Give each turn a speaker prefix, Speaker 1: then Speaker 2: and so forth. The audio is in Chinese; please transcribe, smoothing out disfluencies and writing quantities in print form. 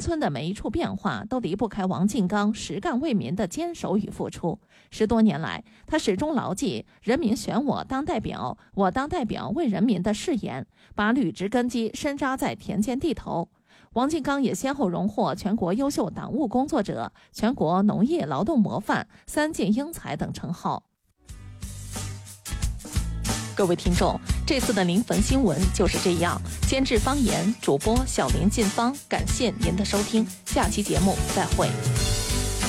Speaker 1: 村的每一处变化都离不开王进刚实干为民的坚守与付出。10多年来，他始终牢记人民选我当代表，我当代表为人民的誓言，把履职根基深扎在田间地头。王进刚也先后荣获全国优秀党务工作者、全国农业劳动模范、3件英才等称号。各位听众，这次的临汾新闻就是这样。监制方言，主播小林进芳，感谢您的收听，下期节目再会。